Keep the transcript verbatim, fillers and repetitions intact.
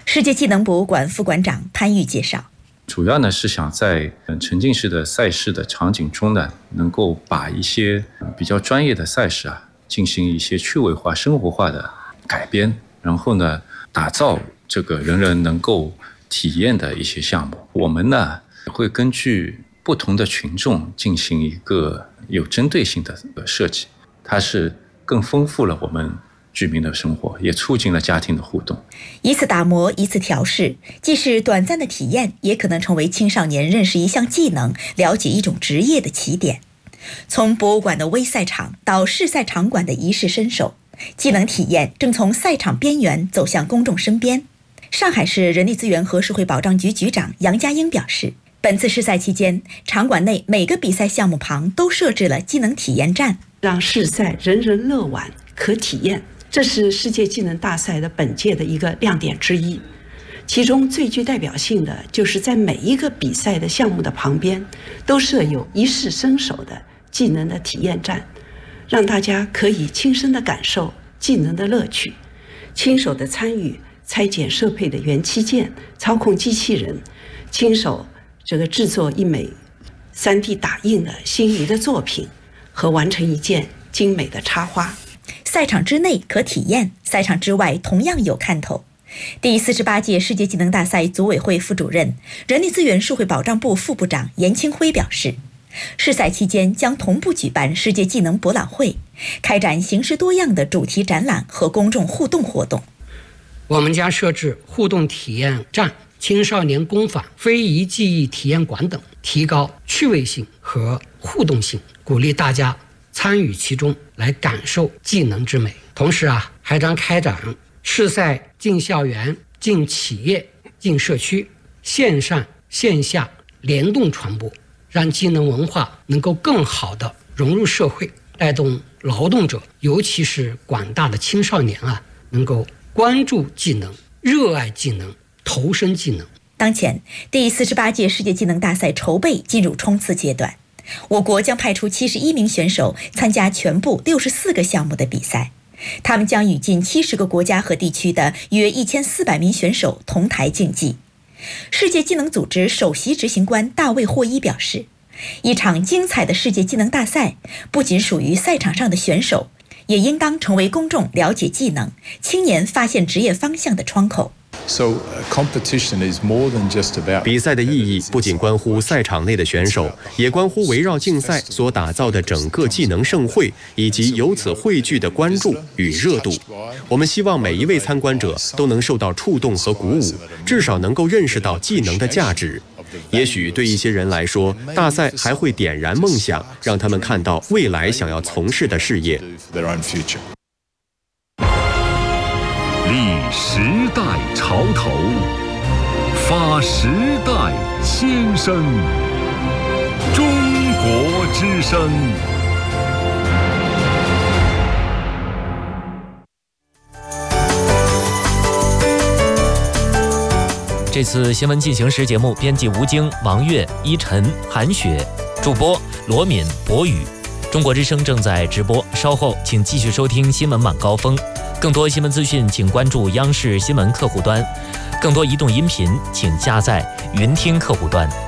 世界技能博物馆副馆长潘玉介绍， 主要呢是想在沉浸式的赛事的场景中呢，能够把一些比较专业的赛事啊，进行一些趣味化、生活化的改编，然后呢，打造这个人人能够体验的一些项目。我们呢会根据不同的群众进行一个有针对性的设计，它是更丰富了我们居民的生活，也促进了家庭的互动。 以此打磨，以此调试，既是短暂的体验，也可能成为青少年认识一项技能、了解一种职业的起点。从博物馆的微赛场到试赛场馆的一试身手，技能体验正从赛场边缘走向公众身边。上海市人力资源和社会保障局局长杨家英表示，本次试赛期间，场馆内每个比赛项目旁都设置了技能体验站， 让试赛人人乐玩可体验，这是世界技能大赛的本届的一个亮点之一。其中最具代表性的就是在每一个比赛的项目的旁边都设有一试身手的技能的体验站，让大家可以亲身的感受技能的乐趣，亲手的参与拆解设备的元器件，操控机器人，亲手这个制作一枚 三 D 打印的心仪的作品和完成一件精美的插花。 赛场之内可体验，赛场之外同样有看头。第四十八届世界技能大赛组委会副主任、人力资源社会保障部副部长严清辉表示，试赛期间将同步举办世界技能博览会，开展形式多样的主题展览和公众互动活动。 我们将设置互动体验站、青少年工坊、非遗技艺体验馆等，提高趣味性和互动性，鼓励大家参与其中，来感受技能之美。同时啊，还将开展试赛进校园、进企业、进社区，线上线下联动传播，让技能文化能够更好地融入社会，带动劳动者，尤其是广大的青少年啊，能够关注技能、热爱技能、投身技能。 当前，第四十八届世界技能大赛筹备进入冲刺阶段，我国将派出七十一名选手参加全部六十四个项目的比赛，他们将与近七十个国家和地区的约一千四百名选手同台竞技。世界技能组织首席执行官大卫霍伊表示，一场精彩的世界技能大赛不仅属于赛场上的选手，也应当成为公众了解技能、青年发现职业方向的窗口。 比赛的意义不仅关乎赛场内的选手，也关乎围绕竞赛所打造的整个技能盛会以及由此汇聚的关注与热度。我们希望每一位参观者都能受到触动和鼓舞，至少能够认识到技能的价值。也许对一些人来说，大赛还会点燃梦想，让他们看到未来想要从事的事业。 立时代潮头，发时代先声。中国之声。 这次新闻进行时节目编辑吴京、王悦、依晨、韩雪，主播罗敏、博宇。中国之声正在直播，稍后请继续收听新闻晚高峰。更多新闻资讯，请关注央视新闻客户端；更多移动音频，请下载云听客户端。